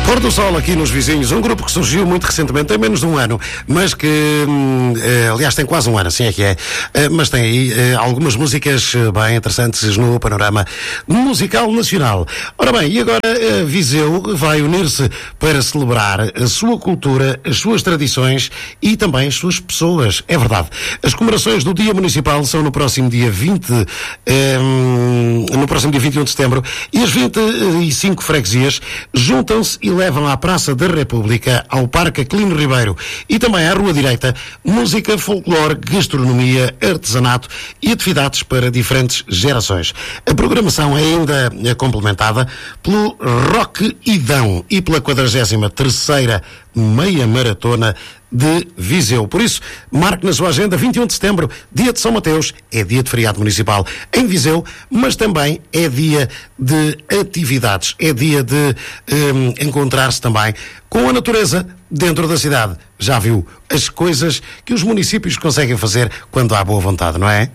Pôr do Sol aqui nos Vizinhos, um grupo que surgiu muito recentemente, tem menos de um ano, mas que, aliás, tem quase um ano, assim é que é, mas tem aí algumas músicas bem interessantes no panorama musical nacional. Ora bem, e agora Viseu vai unir-se para celebrar a sua cultura, as suas tradições e também as suas pessoas. É verdade. As comemorações do Dia Municipal são no próximo dia 21 de setembro, e as 25 freguesias juntam-se e levam à Praça da República, ao Parque Aquilino Ribeiro e também à Rua Direita música, folclore, gastronomia, artesanato e atividades para diferentes gerações. A programação é ainda complementada pelo Rock Idão e pela 43ª Meia Maratona de Viseu. Por isso, marque na sua agenda 21 de setembro, dia de São Mateus, é dia de feriado municipal em Viseu, mas também é dia de atividades, é dia de encontrar-se também com a natureza dentro da cidade. Já viu as coisas que os municípios conseguem fazer quando há boa vontade, não é?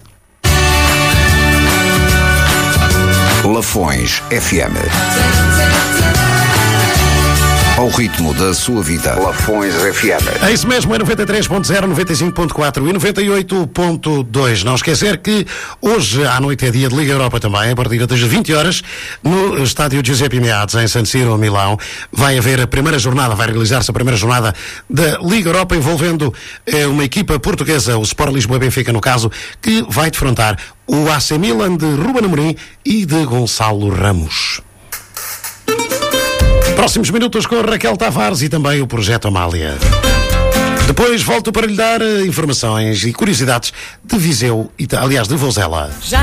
Lafões FM. Ao ritmo da sua vida. Lafões FM. É isso mesmo, é 93.0, 95.4 e 98.2. Não esquecer que hoje à noite é dia de Liga Europa também, a partir das 20 horas, no estádio Giuseppe Meazza, em San Siro, Milão. Vai haver a primeira jornada, vai realizar-se a primeira jornada da Liga Europa, envolvendo uma equipa portuguesa, o Sport Lisboa Benfica, no caso, que vai defrontar o AC Milan de Ruben Amorim e de Gonçalo Ramos. Próximos minutos com Raquel Tavares e também o Projeto Amália. Depois volto para lhe dar informações e curiosidades de Viseu, aliás, de Vozela.